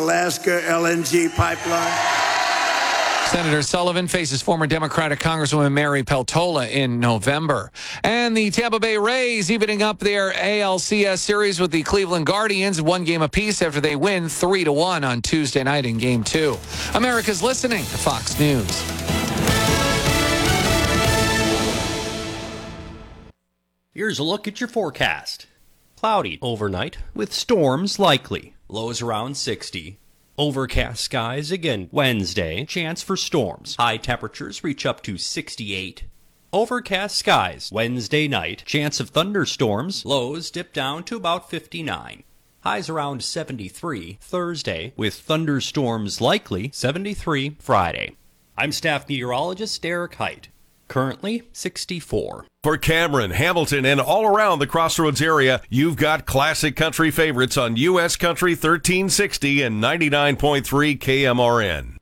Alaska LNG pipeline. Senator Sullivan faces former Democratic Congresswoman Mary Peltola in November. And the Tampa Bay Rays evening up their ALCS series with the Cleveland Guardians, 1 game apiece after they win 3-1 on Tuesday night in Game 2. America's listening to Fox News. Here's a look at your forecast. Cloudy overnight with storms likely. Lows around 60. Overcast skies again Wednesday. Chance for storms. High temperatures reach up to 68. Overcast skies Wednesday night. Chance of thunderstorms. Lows dip down to about 59. Highs around 73 Thursday with thunderstorms likely 73 Friday. I'm staff meteorologist Derek Height. Currently 64. For Cameron, Hamilton, and all around the Crossroads area, you've got classic country favorites on U.S. Country 1360 and 99.3 KMRN.